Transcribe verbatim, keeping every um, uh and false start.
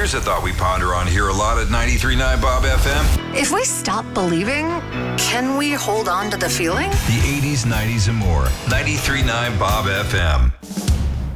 Here's a thought we ponder on here a lot at ninety-three point nine Bob F M. If we stop believing, can we hold on to the feeling? The eighties, nineties, and more. ninety-three point nine Bob F M.